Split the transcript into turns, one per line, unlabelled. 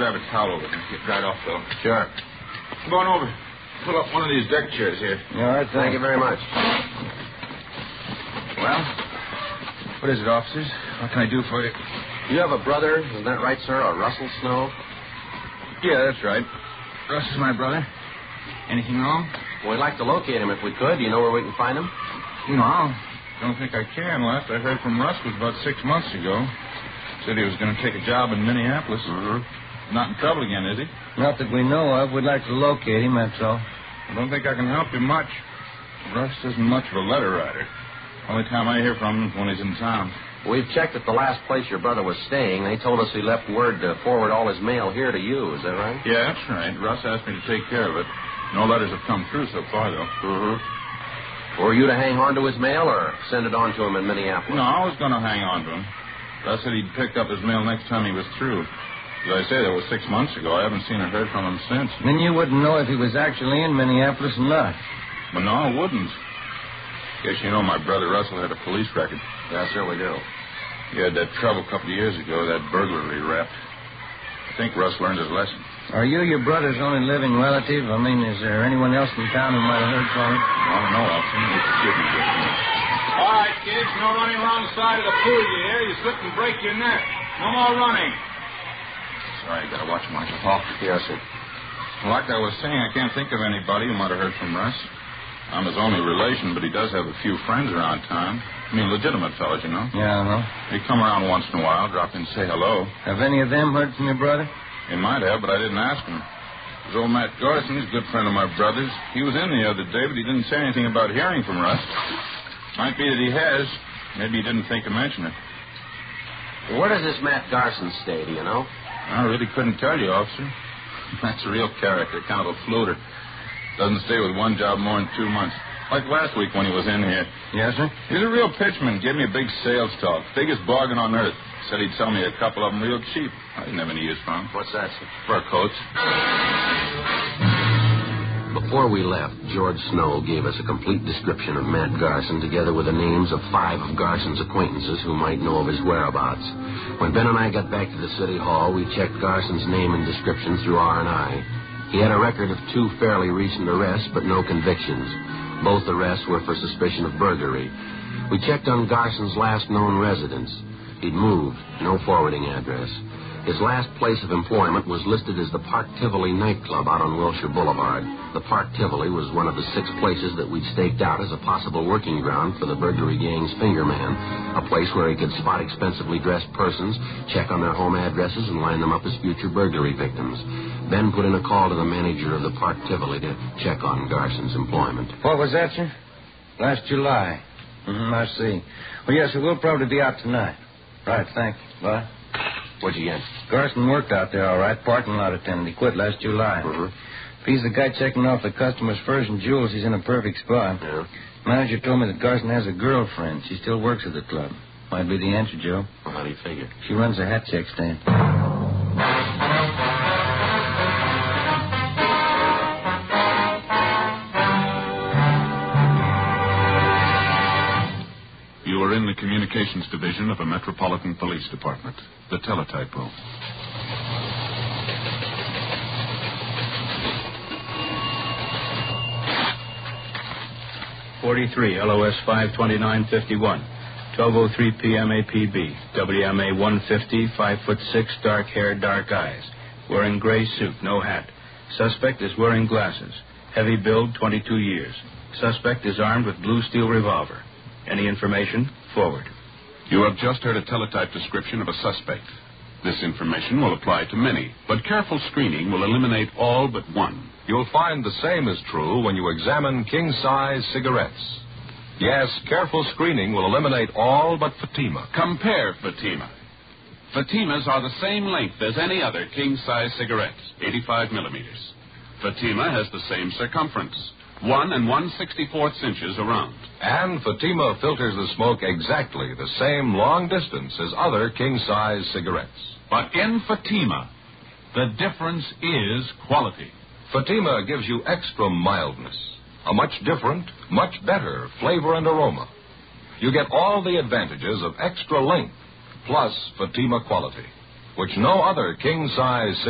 grab a towel over and get dried off, though.
Sure.
I'm going over. Pull up one of these deck chairs here.
All right, thank you very much.
Well, what is it, officers? What can I do for you?
You have a brother, isn't that right, sir? A Russell Snow?
Yeah, that's right. Russ is my brother. Anything wrong?
Well, we'd like to locate him if we could. Do you know where we can find him?
No, don't think I can. Last I heard from Russ was about 6 months ago. Said he was going to take a job in Minneapolis.
Mm-hmm.
Not in trouble again, is he?
Not that we know of. We'd like to locate him, that's all.
I don't think I can help you much. Russ isn't much of a letter writer. Only time I hear from him is when he's in town.
We've checked at the last place your brother was staying. They told us he left word to forward all his mail here to you. Is that right?
Yeah, that's right. Russ asked me to take care of it. No letters have come through so far, though.
Mm-hmm. Were you to hang on to his mail or send it on to him in Minneapolis?
No, I was going to hang on to him. Russ said he'd pick up his mail next time he was through. As I say, that was 6 months ago. I haven't seen or heard from him since.
Then you wouldn't know if he was actually in Minneapolis or not.
Well, no, I wouldn't. Guess you know my brother Russell had a police record.
Yes, sir, we do.
He had that trouble a couple of years ago, that burglary rap. I think Russ learned his lesson.
Are you your brother's only living relative? I mean, is there anyone else in town who might have heard from him?
I don't know, officer. Excuse me just a minute. All right, kids, no running around the side of the pool, you hear? You slip and break your neck. No more running. Sorry, I gotta watch myself. Paul?
Yes, sir.
Like I was saying, I can't think of anybody who might have heard from Russ. I'm his only relation, but he does have a few friends around town. I mean, legitimate fellas, you know.
Yeah, I know.
They come around once in a while, drop in and say hello.
Have any of them heard from your brother?
They might have, but I didn't ask him. There's old Matt Garson, he's a good friend of my brother's. He was in the other day, but he didn't say anything about hearing from Russ. Might be that he has. Maybe he didn't think to mention it.
Well, where does this Matt Garson stay, do you know?
I really couldn't tell you, officer. That's a real character, kind of a floater. Doesn't stay with one job more than 2 months. Like last week when he was in here.
Yes, sir?
He's a real pitchman. Gave me a big sales talk. Biggest bargain on earth. Said he'd sell me a couple of them real cheap. I didn't have any use for them.
What's that, sir?
Fur coats.
Before we left, George Snow gave us a complete description of Matt Garson, together with the names of 5 of Garson's acquaintances who might know of his whereabouts. When Ben and I got back to the city hall, we checked Garson's name and description through R&I. He had a record of 2 fairly recent arrests, but no convictions. Both arrests were for suspicion of burglary. We checked on Garson's last known residence. He'd moved, no forwarding address. His last place of employment was listed as the Park Tivoli nightclub out on Wilshire Boulevard. The Park Tivoli was one of the 6 places that we'd staked out as a possible working ground for the burglary gang's fingerman, a place where he could spot expensively dressed persons, check on their home addresses, and line them up as future burglary victims. Ben put in a call to the manager of the Park Tivoli to check on Garson's employment.
What was that, sir? Last July. I see. Well, yes, sir, we'll probably be out tonight. Right, thank you. Bye.
What'd you get?
Garson worked out there, all right. Parking lot attendant. He quit last July. If he's the guy checking off the customers' furs and jewels, he's in a perfect spot.
Yeah.
Manager told me that Garson has a girlfriend. She still works at the club. Might be the answer, Joe.
Well, how do you figure?
She runs a hat check stand.
You are in the Communications Division of a Metropolitan Police Department, the teletype room.
.43 LOS 52951, 12:03 p.m. APB, WMA 150, 5'6", dark hair, dark eyes, wearing gray suit, no hat. Suspect is wearing glasses. Heavy build, 22 years. Suspect is armed with blue steel revolver. Any information? Forward.
You have just heard a teletype description of a suspect. This information will apply to many, but careful screening will eliminate all but one.
You'll find the same is true when you examine king-size cigarettes. Yes, careful screening will eliminate all but Fatima.
Compare Fatima. Fatimas are the same length as any other king-size cigarettes, 85 millimeters. Fatima has the same circumference, 1 1/64 inches around.
And Fatima filters the smoke exactly the same long distance as other king-size cigarettes.
But in Fatima, the difference is quality.
Fatima gives you extra mildness, a much different, much better flavor and aroma. You get all the advantages of extra length plus Fatima quality, which no other king-size